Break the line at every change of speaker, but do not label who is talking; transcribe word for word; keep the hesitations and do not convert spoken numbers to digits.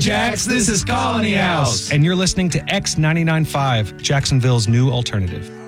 Jax, this is Colony House.
And you're listening to X ninety-nine point five, Jacksonville's new alternative.